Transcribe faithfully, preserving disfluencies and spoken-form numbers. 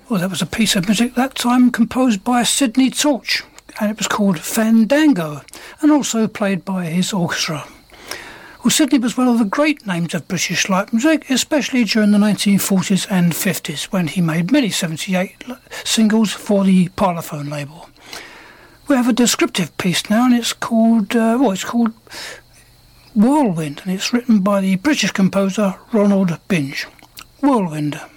Well, that was a piece of music that time composed by Sidney Torch, and it was called Fandango, and also played by his orchestra. Well, Sidney was one of the great names of British light music, especially during the nineteen forties and fifties, when he made many seventy-eight singles for the Parlophone label. We have a descriptive piece now, and it's called, uh, well, it's called Whirlwind, and it's written by the British composer Ronald Binge. Whirlwind.